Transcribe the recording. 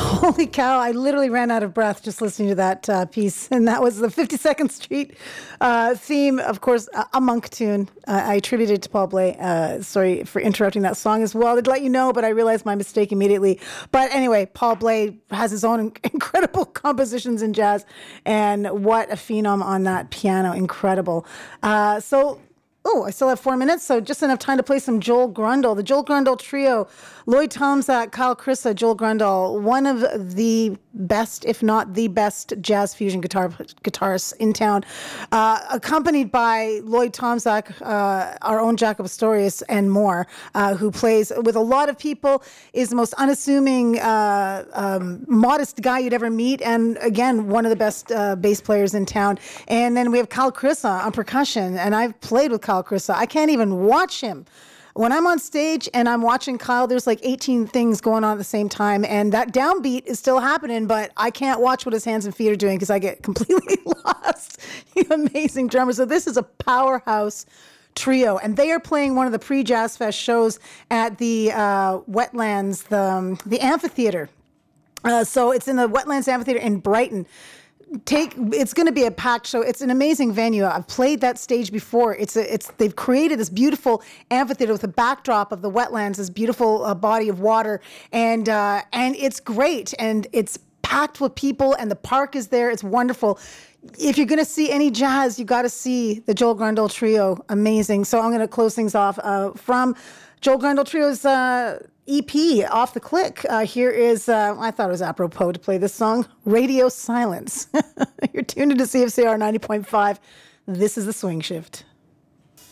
Holy cow, I literally ran out of breath just listening to that piece. And that was the 52nd Street theme, of course, a Monk tune. I attribute it to Paul Bley. Sorry for interrupting that song as well. I'd let you know, but I realized my mistake immediately. But anyway, Paul Bley has his own incredible compositions in jazz. And what a phenom on that piano. Incredible. Oh, I still have 4 minutes, so just enough time to play some Joel Grundle. The Joel Grundle Trio, Lloyd Tomczak, Kyle Krissa, Joel Grundle, one of the best, if not the best, jazz fusion guitarists in town, accompanied by Lloyd Tomczak, our own Jacob Astorius, and more, who plays with a lot of people, is the most unassuming, modest guy you'd ever meet, and again, one of the best bass players in town. And then we have Kyle Krissa on percussion, and I've played with Kyle Krissa. I can't even watch him. When I'm on stage and I'm watching Kyle, there's like 18 things going on at the same time, and that downbeat is still happening, but I can't watch what his hands and feet are doing because I get completely lost. He's an amazing drummer. So this is a powerhouse trio, and they are playing one of the pre-Jazz Fest shows at the Wetlands, the amphitheater. So it's in the Wetlands Amphitheater in Brighton. It's going to be a packed show. It's an amazing venue. I've played that stage before. They've created this beautiful amphitheater with a backdrop of the wetlands, this beautiful body of water, and it's great. And it's packed with people, and the park is there. It's wonderful. If you're going to see any jazz, you got to see the Joel Grundle Trio. Amazing. So I'm going to close things off from Joel Grundle Trio's EP, Off the Click. Here is, I thought it was apropos to play this song, Radio Silence. You're tuned into CFCR 90.5. This is The Swing Shift.